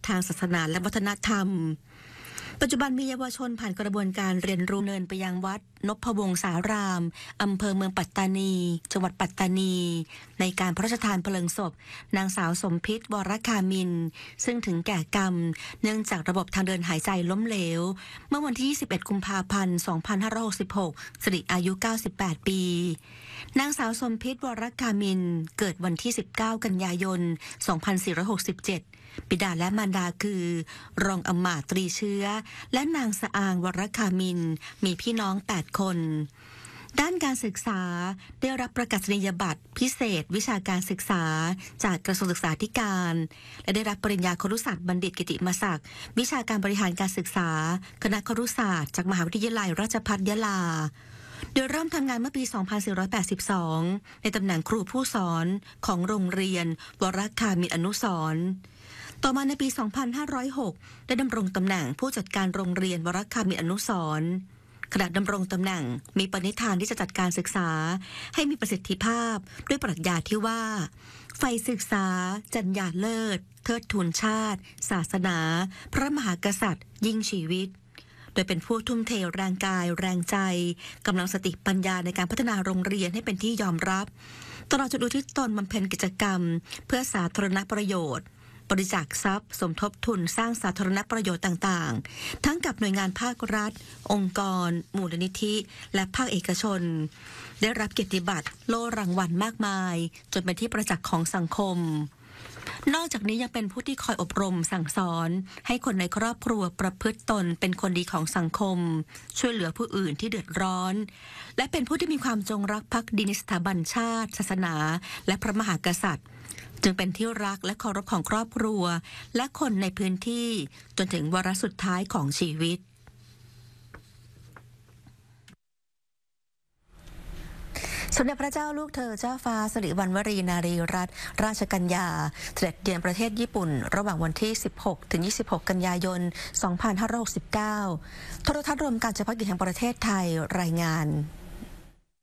ทางศาสนาและวัฒนธรรมปัจจุบันมีเยาวชนผ่านกระบวนการเรียนรู้เนินไปยังวัดนพวงศารามอำเภอเมืองปัตตานีจังหวัดปัตตานีในการพระราชทานเพลิงศพนางสาวสมพิษวรคามินซึ่งถึงแก่กรรมเนื่องจากระบบทางเดินหายใจล้มเหลวเมื่อวันที่21กุมภาพันธ์2566สิริอายุ98ปีนางสาวสมพิษวรคามินเกิดวันที่19กันยายน2467บิดาและมารดาคือรองอำมาตย์ตรีเชื้อและนางสะอางวรคามินมีพี่น้อง8คนด้านการศึกษาได้รับประกาศนียบัตรพิเศษวิชาการศึกษาจากกระทรวงศึกษาธิการและได้รับปริญญาครุศาสตร์บัณฑิตกิติมศักดิ์วิชาการบริหารการศึกษาคณะครุศาสตร์จากมหาวิทยาลัยราชภัฏยะลาโดยเริ่มทำงานเมื่อปี 2482 ในตำแหน่งครูผู้สอนของโรงเรียนวรคามินอนุสรณ์ต่อมาในปี 2506 ได้ดำรงตำแหน่งผู้จัดการโรงเรียนวรคามินอนุสรณ์ขณะดำรงตำแหน่งมีปณิธานที่จะจัดการศึกษาให้มีประสิทธิภาพด้วยปรัชญาที่ว่าใฝ่ศึกษาจรรยาเลิศเทิดทูนชาติศาสนาพระมหากษัตริย์ยิ่งชีวิตโดยเป็นผู้ทุ่มเทแรงกายแรงใจกำลังสติปัญญาในการพัฒนาโรงเรียนให้เป็นที่ยอมรับตลอดจนอุทิศตนบำเพ็ญกิจกรรมเพื่อสาธารณประโยชน์บริจาคทรัพย์สมทบทุนสร้างสาธารณประโยชน์ต่างๆทั้งกับหน่วยงานภาครัฐองค์กรมูลนิธิและภาคเอกชนได้รับเกียรติบัตรโล่รางวัลมากมายจนเป็นที่ประจักษ์ของสังคมนอกจากนี้ยังเป็นผู้ที่คอยอบรมสั่งสอนให้คนในครอบครัวประพฤติตนเป็นคนดีของสังคมช่วยเหลือผู้อื่นที่เดือดร้อนและเป็นผู้ที่มีความจงรักภักดีในสถาบันชาติศาสนาและพระมหากษัตริย์จึงเป็นที่รักและเคารพของครอบครัวและคนในพื้นที่จนถึงวาระสุดท้ายของชีวิตสมเด็จพระเจ้าลูกเธอเจ้าฟ้าสิริวัณวรีนารีรัตนราชกัญญาเสด็จเยือนประเทศญี่ปุ่นระหว่างวันที่16ถึง26กันยายน2569โทรทัศน์รวมการเฉพาะกิจแห่งประเทศไทยรายงาน